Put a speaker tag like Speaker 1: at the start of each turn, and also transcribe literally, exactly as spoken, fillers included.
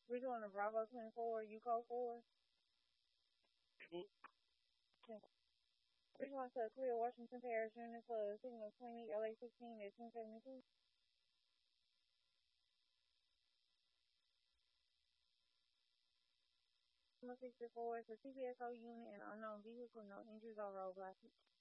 Speaker 1: We're doing a Bravo twenty-four, you code four. Okay. Response to Cleo Washington Parish Unit Club, Signal twenty, L A sixteen, eighteen seventy-two. sixty-four is a C P S O unit and unknown vehicle, no injuries or roadblocks.